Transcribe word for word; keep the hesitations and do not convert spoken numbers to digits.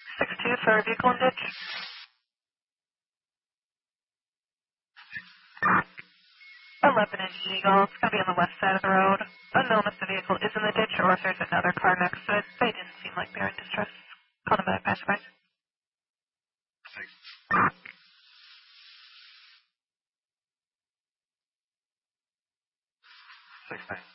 six two for vehicle in ditch. eleven in Eagle. It's going to be on the west side of the road. Unknown if the vehicle is in the ditch or if there's another car next to it. They didn't seem like they're in distress. Call them back, passerby. Six. Six nine.